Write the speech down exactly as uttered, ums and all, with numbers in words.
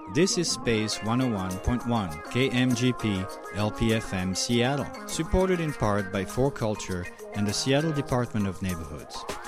This is Space one oh one point one, K M G P, L P F M, Seattle, supported in part by four Culture and the Seattle Department of Neighborhoods.